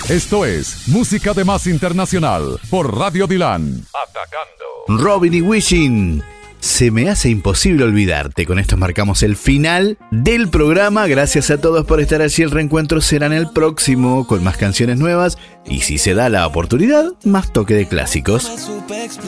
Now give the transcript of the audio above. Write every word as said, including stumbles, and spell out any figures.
Esto es Música de Más Internacional por Radio Dilan. Atacando. Robin y Wishing. Se me hace imposible olvidarte. Con esto marcamos el final del programa. Gracias a todos por estar allí. El reencuentro será en el próximo con más canciones nuevas y, si se da la oportunidad, más toque de clásicos.